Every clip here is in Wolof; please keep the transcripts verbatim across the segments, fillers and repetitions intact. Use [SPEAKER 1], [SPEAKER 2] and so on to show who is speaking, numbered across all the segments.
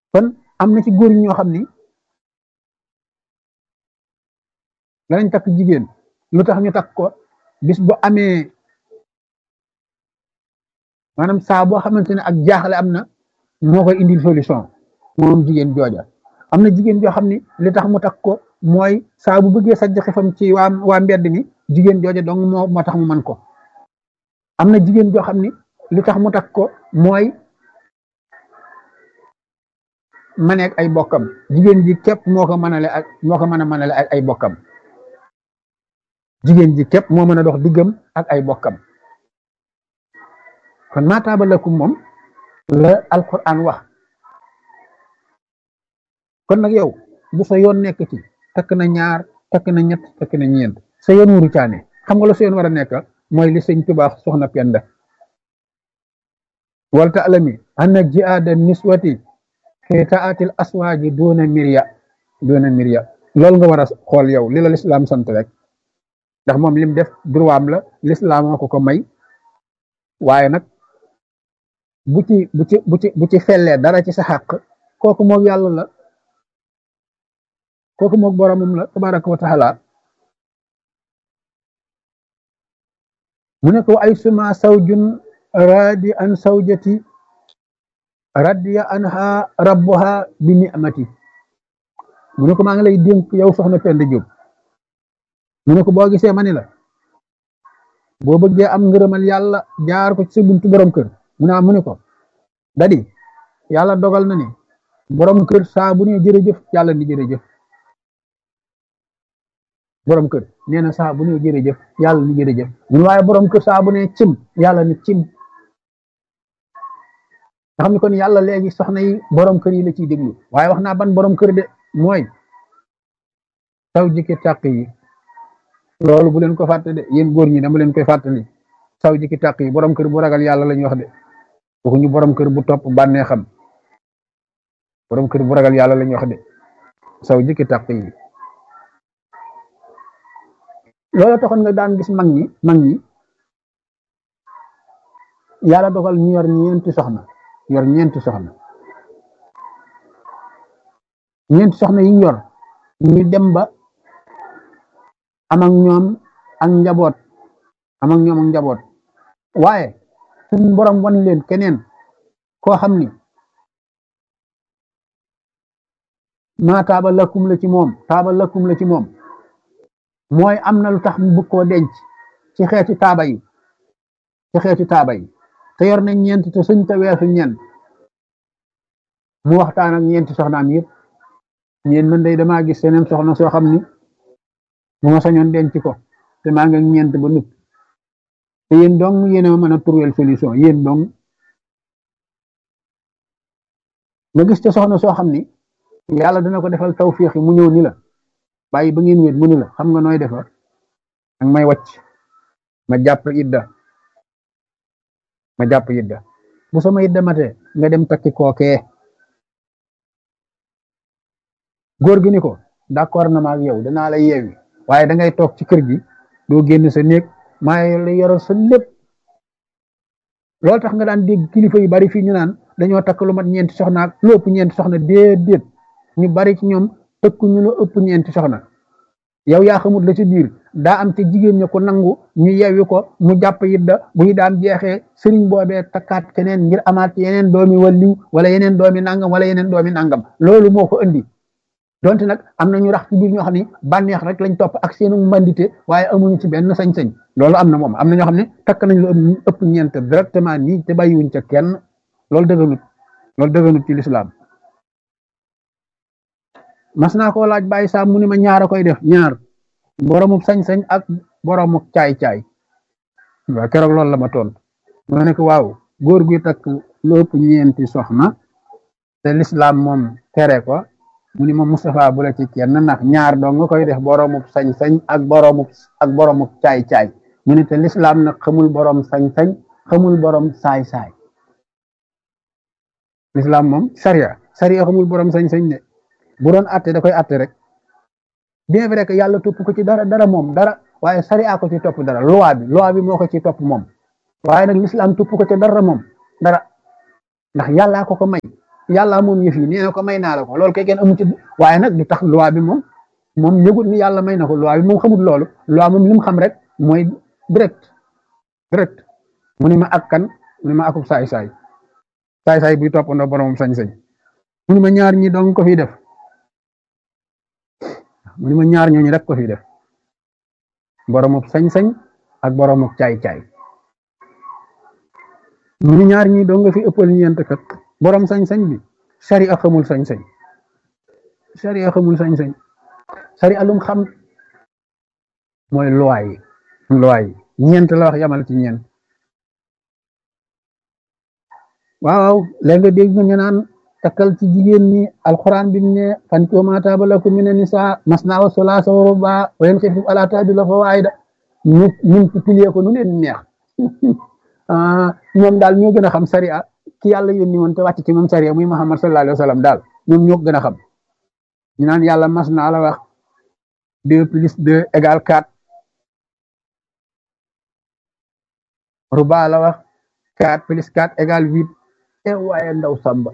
[SPEAKER 1] kon am na ci góor ñoo xam ni danañ takk jigéen lu tax ñu takk ko bis bu amee maanaam saa boo xamante ne ak jaaxle am na moo koy indil solution moom jigéen jooja. am na jigéen joo xam ni li tax mu takk ko mooy saa bu bëggee sajj xefam ci waa waa mbedd mi jigéen jooja dong moo moo tax mu man ko. am na jigéen joo xam ni li tax mu takk ko mooy maneeg ay bokkam jigéen ji képp moo ko mënale ak moo ko mën a mënale ak ay bokkam jigéen ji képp moo mën a dox diggam ak ay bokkam. kon maa taaba lakum moom la alquran wax. kon nag yow bu sa yoon nekk ci takk na ñaar takk na ñett takk na ñeent sa yoon wuru caane xam nga la sa yoon war a nekk mooy li sëñ Tuubaa soxna Penda wal ta'lami anna jihaada niswati fi ta'atil aswaaji doona mirya doona mirya loolu nga war a xool yow li la lislaam sant rek ndax moom lim def droit la lislaam moo ko ko may waaye nag bu ci bu ci bu ci bu ci fellee dara ci sa xàq kooku moog yàlla la kooku moog boromam la tabaraka wa taala mu ne ko ay suma sawjun radi an sawjati radiya anha rabbuha bi ni'mati mu ne ko maa ngi lay dénk yow soxna Penda Jóob mu ne ko boo gisee ma ni la boo bëggee am ngërëmal yàlla jaar ko ci sa buntu borom kër mu ne mu ne ko dadi yàlla dogal na ni borom kër saa bu ne jërëjëf yàlla ni jërëjëf borom kër nee na saa bu ne jërëjëf yàlla ni jërëjëf mun waaye borom kër saa bu ne cim yàlla ni cim nga xam ne kon yàlla léegi soxna yi borom kër yi la ciy déglu waaye wax naa ban borom kër de mooy taw jikki tàq yi loolu bu leen ko fàtte de yéen góor ñi dama leen koy fàttali saw jikki tàq yi borom kër bu ragal yàlla lañu wax de waxuñu borom kër bu topp bànnee xam borom kër bu ragal yàlla lañu wax de saw jikki tàq yi loolu taxoon nga daan gis mag ñi mag ñi yàlla dogal ñu yor ñeenti soxna yor ñeenti soxna ñeenti soxna yi ñu yor ñu dem ba am ak ñoom ak njaboot am ak ñoom ak njaboot waaye suñ borom wan leen keneen koo xam ni maa taaba lakum la ci moom taaba lakum la ci moom mooy am na lu tax mu bëgg koo denc ci xeeti taaba yi ci xeeti taaba yi te yor na ñeent te suñ te weesu ñeent mu waxtaan ak ñeenti soxnaam yëpp ñeen man day damaa gis seneen soxna soo xam ni bu ma sañoon denc ko te maa ngi ñeent ba nut te yéen dong yéen a mën a trouver solution yéen dong nga gis te soxna soo xam ni yàlla dana ko defal tawfiix yi mu ñëw ni la bàyyi ba ngeen wéet mu ni la xam nga nooy defar ak may wàcc ma jàpp idda ma jàpp idda bu sama idda matee nga dem takki kookee góor gi ni ko d'accord na ma ak yow danaa la yeewi waaye da ngay toog ci kër gi doo génn sa néeg maa la yoral sa lépp loolu tax nga daan dégg kilifa yu bari fii ñu naan dañoo takk lu mat ñeenti soxna ak lu ëpp ñeenti soxna déedéet ñu bari ci ñoom tëkku ñu lu ëpp ñeenti soxna yow yaa xamut la ci biir daa am te jigéen ña ko nangu ñu yeewi ko mu jàpp yidda bu ñu daan jeexee sëriñ boobee takkaat keneen ngir amaat yeneen doomi walliw wala yeneen doomi nangam wala yeneen doomi nangam loolu moo ko indi donte nag am na ñu rax ci biir ñoo xam ne bànneex rek lañ topp ak seenu mbandite waaye amuñu ci benn sañ-sañ loolu am na moom am na ñoo xam ne takk nañ lu ëpp ñeent directement nii te bàyyiwuñ ca kenn loolu dëgganut loolu dëgganut ci lislaam mas naa koo laaj bàyyi saa mu ni ma ñaar a koy def ñaar boromub sañ-sañ ak boromub caay-caay waaw keroog loolu la ma toon ma ne ko waaw góor guy takk lu ëpp ñeenti soxna te lislaam moom tere ko mu ni ma Moustapha bu la ci kenn ndax ñaar doo nga koy def boromub sañ-sañ ak boromub ak boromub caay-caay mu ne te lislaam nag xamul borom sañ-sañ xamul borom saay-saay lislaam moom sariya sariya xamul borom sañ-sañ de bu doon atte da koy atte rek bien vrai que yàlla topp ko ci dara dara moom dara waaye sariya ko ci topp dara loi bi loi bi moo ko ci topp moom waaye nag lislaam topp ko ci dara moom dara ndax yàllaa ko ko may yàlla moom yëf yi nee na ko may naa la ko loolu kay kenn amu ci waaye nag du tax loi bi moom moom yëgut ni yàlla may na ko loi bi moom xamut loolu loi moom li mu xam rek mooy direct direct mu ni ma ak kan mu ni ma akub saay saay saay saay buy toppandoo boromam sañ-sañ mu ni ma ñaar ñi dong ko fi def mu ni ma ñaar ñooñu rek ko fi def boromam sañ-sañ ak boromam caay-caay mu ni ñaar ñi dong nga fi ëppal ñeent kat borom sañ-sañ bi sariya xamul sañ-sañ sariya xamul sañ-sañ sariya lum xam mooy loi yi loi yi ñeent la wax yamal ci ñeent waaw léegi nga dégg ñu naan takkal ci jigéen ñi alquran bi mu ne fan ko ma taaba lakum mina nisaa masna wa sulaasa wa rubaa wa in xiftum alaa ta'dilu fa waahida ñu ñu tuddee ko nu leen neex ñoom daal ñoo gën a xam sariya ki yàlla yónni woon te wàcc ci moom sariya muy Muhammad sallallahu alayhi wa sallam daal ñoom ñoo gën a xam ñu naan yàlla masna la wax deux plus deux égale quatre rubaa la wax quatre plus quatre égale huit e waaye ndaw samba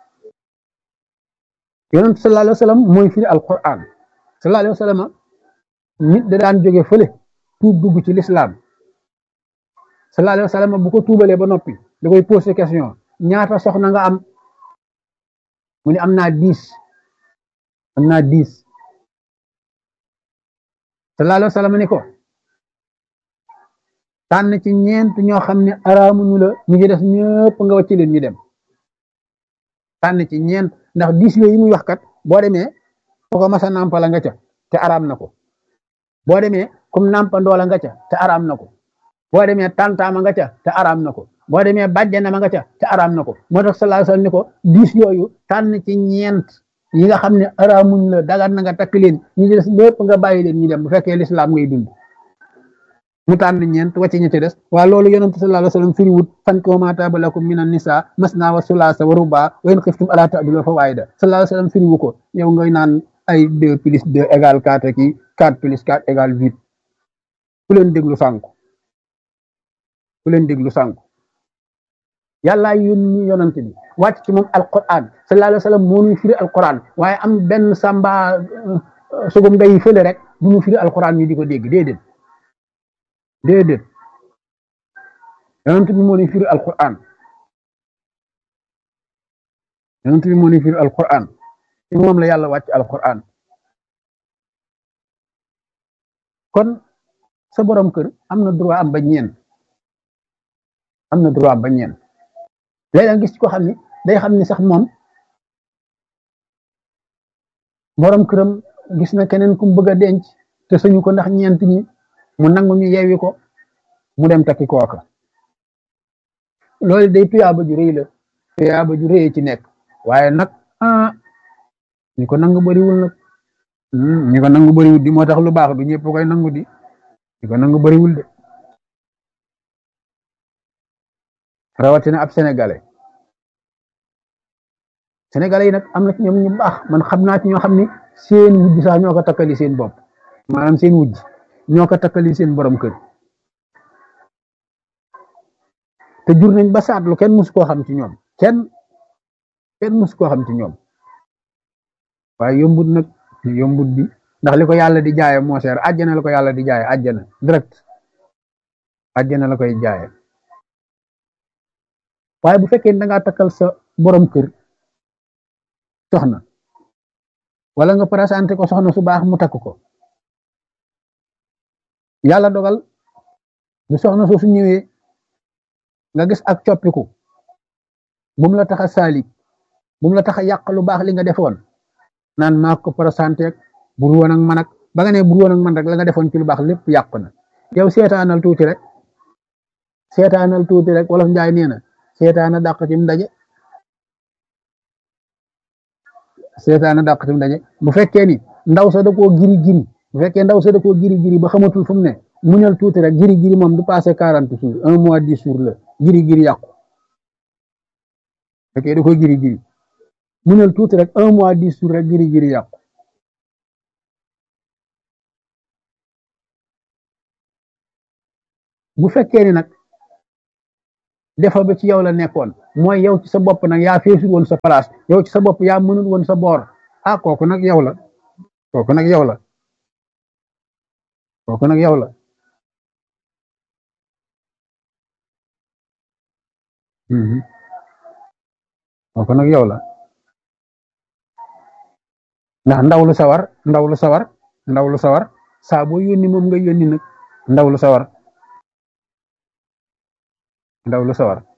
[SPEAKER 1] yonent sallallahu alayhi wa sallam mooy firi alquran sallallahu alayhi wa sallam nit da daan jóge fële tuub dugg ci lislaam sallallahu alayhi wa sallam bu ko tuubalee ba noppi da koy posé question ñaata soxna nga am mu ne am naa dix am naa dix sallallahu alayhi wa sallam ni ko tànn ci ñeent ñoo xam ne araamuñu la ñu ngi def ñëpp nga wàcc leen ñu dem tànn ci ñeent ndax dix yooyu muy wax kat boo demee ko ko masa nàmpala nga ca te araam na ko boo demee comme nàmpandoola nga ca te araam na ko boo demee tantaama nga ca te araam na ko boo demee bàjjanama nga ca te araam na ko moo tax sallallahu alayhi wasallam ni ko dix yooyu tànn ci ñeent yi nga xam ne araamuñ la dagan na nga takk leen ñu des lépp nga bàyyi leen ñu dem bu fekkee lislaam ngay dund mu tànn ñeent wàcc ña ca des waa loolu yonent sallallahu alayhi wasallam firiwut fankihu maa taaba lakum mina nisaa masnaa wa sulaasa wa rubaa wa in xiftum alaa ta'dilu fa waahida sallallahu alayhi wasallam firiwu ko yow ngay naan ay deux plus deux égale quatre ki quatre plus quatre égale huit ku leen déglu sànku ku leen déglu sànku yàllaa yónni yonent bi wàcc ci moom alquran sallallahu alayhi wasallam moo ñuy firi alquran waaye am benn samba sugum day fële rek bu ñu firi alquran ñu di ko dégg déedéet déedéet yonent bi moo ñuy firi alquran yonent bi moo ñuy firi alquran ci moom la yàlla wàcc alquran kon sa borom kër am na droit am ba ñeent am na droit am ba ñeent léeg-léeg gis ko xam ni day xam ni sax moom borom këram gis na keneen ku mu bëgg a denc te sañu ko ndax ñeent ñi mu nangu ñu yeewi ko mu dem takki kooka loolu day tuyaaba ju rëy la tuyaaba ju rëy ci nekk waaye nag ah ñi ko nangu bariwul nag ñi ko nangu bariwul di moo tax lu baax du ñëpp koy nangu di ñi ko nangu bariwul de rawatina ab sénégalais sénégalais yi nag am na ci ñoom ñu baax man xam naa ci ñoo xam ni seen wujj sax ñoo ko takkali seen bopp maanaam seen wujj ñoo ko takkali seen borom kër te jur nañ ba saatlu kenn mus koo xam ci ñoom kenn kenn mus koo xam ci ñoom waaye yombut nag yombut bi ndax li ko yàlla di jaaye moo seer àjjana la ko yàlla di jaaye àjjana direct àjjana la koy jaaye waaye bu fekkee da ngaa takkal sa borom kër soxna wala nga présenté ko soxna su baax mu takk ko yàlla dogal bu soxna soo su ñëwee nga gis ak coppiku bu mu la tax a saalik bu mu la tax a yàq lu baax li nga defoon naan maa ko présenté ak bur woon ak man ak ba nga ne bur woon ak man rek la nga defoon ci lu baax lépp yàq na yow seetaanal tuuti rek seetaanal tuuti rek wolof njaay nee na seetaana dàq ci mu daje seetaana dàq ci mu daje bu fekkee ni ndaw sa da koo giri giri bu fekkee ndaw sa da koo giri giri ba xamatul fu mu ne muñal tuuti rek giri giri moom du passé quarante jours un mois dix jours la giri giri yàqu fekkee da koo giri giri muñal tuuti rek un mois dix jours rek giri giri yàqu bu fekkee ni nag defa ba ci yow la nekkoon mooy yow ci sa bopp nag yaa feesul woon sa place yow ci sa bopp yaa mënul woon sa boor ah kooku nag yow la kooku nag yow la kooku nag yow la Mhm. kooku nag yow la ndax ndaw lu sawar ndaw lu sawar ndaw lu sawar saa boo yónni moom nga yónni nag ndaw lu sawar ndaw lu sawar